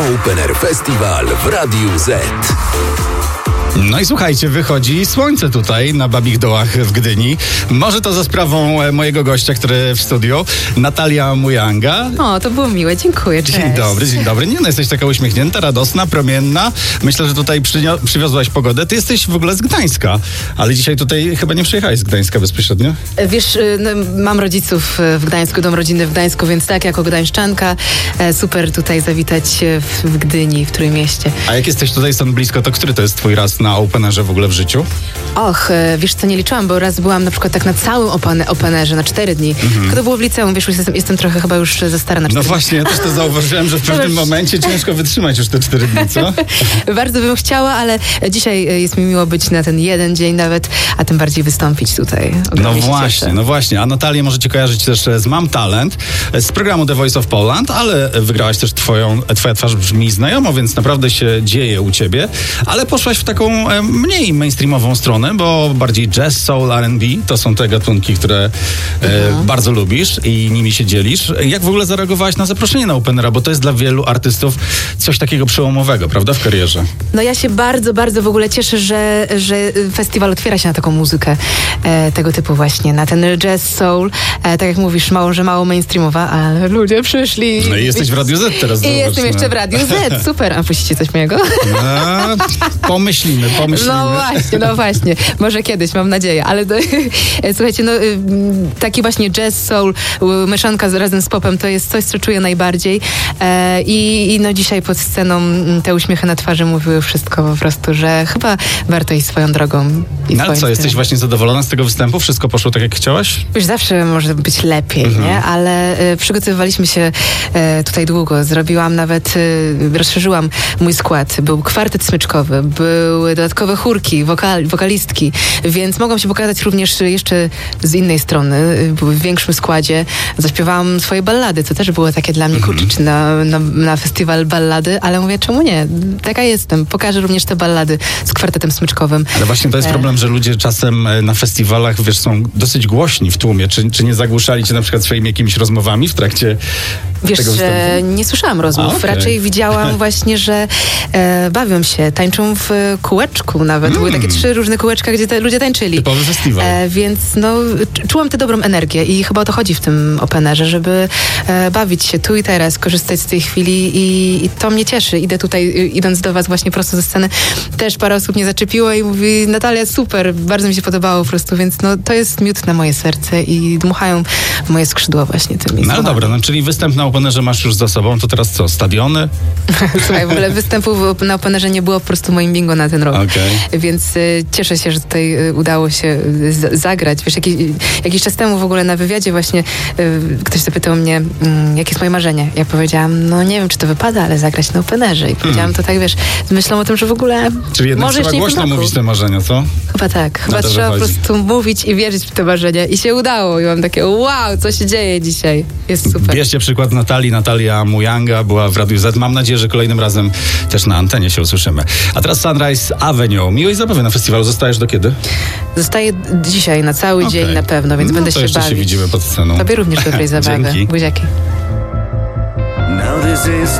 Open Air Festival w Radiu Z. No i słuchajcie, wychodzi słońce tutaj na Babich Dołach w Gdyni. Może to za sprawą mojego gościa, który w studiu, Natalia Mujanga. O, to było miłe, dziękuję, cześć. Dzień dobry, dzień dobry. Nie no, jesteś taka uśmiechnięta, radosna, promienna. Myślę, że tutaj przywiozłaś pogodę. Ty jesteś w ogóle z Gdańska, ale dzisiaj tutaj chyba nie przyjechałeś z Gdańska bezpośrednio. Wiesz, no, mam rodziców w Gdańsku, dom rodzinny w Gdańsku, więc tak, jako gdańszczanka, super tutaj zawitać w Gdyni, w Trójmieście. A jak jesteś tutaj stąd blisko, to który to jest twój raz na Openerze w ogóle w życiu? Och, wiesz co, nie liczyłam, bo raz byłam na przykład tak na całym Openerze, na 4 dni. Tylko to było w liceum, wiesz, jestem trochę chyba już za stara na 4 No dni. właśnie, ja też to zauważyłem, że w pewnym momencie ciężko wytrzymać już te 4 dni, co? Bardzo bym chciała, ale dzisiaj jest mi miło być na ten jeden dzień nawet, a tym bardziej wystąpić tutaj. No właśnie. A Natalię możecie kojarzyć też z Mam Talent, z programu The Voice of Poland, ale wygrałaś też twoja twarz brzmi znajomo, więc naprawdę się dzieje u ciebie. Ale poszłaś w taką mniej mainstreamową stronę, bo bardziej jazz, soul, R&B to są te gatunki, które bardzo lubisz i nimi się dzielisz. Jak w ogóle zareagowałaś na zaproszenie na Openera? Bo to jest dla wielu artystów coś takiego przełomowego, prawda, w karierze? No ja się bardzo, bardzo w ogóle cieszę, że festiwal otwiera się na taką muzykę tego typu właśnie, na ten jazz, soul. Tak jak mówisz, mało mainstreamowa, ale ludzie przyszli. No i jesteś w Radiu Z teraz. I jestem jeszcze w Radiu Z, super. A puścicie coś mojego? No, pomyślimy. No właśnie. Może kiedyś, mam nadzieję. Ale słuchajcie, no taki właśnie jazz, soul, mieszanka razem z popem, to jest coś, co czuję najbardziej. I no dzisiaj pod sceną te uśmiechy na twarzy mówiły wszystko po prostu, że chyba warto iść swoją drogą. No ale co, jesteś właśnie zadowolona z tego występu? Wszystko poszło tak, jak chciałaś? Wiesz, zawsze może być lepiej, nie? Ale przygotowywaliśmy się tutaj długo. Zrobiłam nawet, rozszerzyłam mój skład. Był kwartet smyczkowy, były dodatkowe chórki, wokalistki, więc mogłam się pokazać również jeszcze z innej strony, w większym składzie. Zaśpiewałam swoje ballady, co też było takie dla mnie kurczę na festiwal ballady, ale mówię, czemu nie? Taka jestem. Pokażę również te ballady z kwartetem smyczkowym. Ale właśnie to jest problem, że ludzie czasem na festiwalach, wiesz, są dosyć głośni w tłumie. Czy nie zagłuszali cię na przykład swoimi jakimiś rozmowami w trakcie Wiesz, tego występu? nie słyszałam rozmów. Okay. Raczej widziałam właśnie, że bawią się, tańczą w kółeczku nawet. Były takie 3 różne kółeczka, gdzie ludzie tańczyli. Typowy festiwal. Więc no, czułam tę dobrą energię i chyba o to chodzi w tym Openerze, żeby bawić się tu i teraz, korzystać z tej chwili i to mnie cieszy. Idę tutaj, idąc do was właśnie prosto ze sceny, też parę osób mnie zaczepiło i mówi, Natalia, super, bardzo mi się podobało po prostu, więc no, to jest miód na moje serce i dmuchają w moje skrzydła właśnie tymi No ale dobra, no czyli występ na Openerze masz już za sobą, to teraz co, stadiony? Słuchaj, w ogóle występu na Openerze nie było po prostu moim bingo na ten rok. Okay. Więc cieszę się, że tutaj udało się zagrać. Wiesz, jakiś czas temu w ogóle na wywiadzie właśnie ktoś zapytał mnie, jakie jest moje marzenie. Ja powiedziałam, no nie wiem, czy to wypada, ale zagrać na Openerze. I powiedziałam to tak, wiesz, z myślą o tym, że w ogóle czyli jednak trzeba głośno mówić te marzenia, co? Chyba tak. Chyba trzeba po prostu mówić i wierzyć w te marzenia. I się udało. I mam takie, wow, co się dzieje dzisiaj. Jest super. Bierzcie przykład Natalii. Natalia Mujanga była w Radiu Z. Mam nadzieję, że kolejnym razem też na antenie się usłyszymy. A teraz Sunrise Avenue. Miłej zabawy na festiwalu. Zostajesz do kiedy? Zostaję dzisiaj na cały dzień na pewno, więc będę się bawić. Się widzimy pod sceną. Tobie również dobrej zabawy. Dzięki. Buziaki. Now this is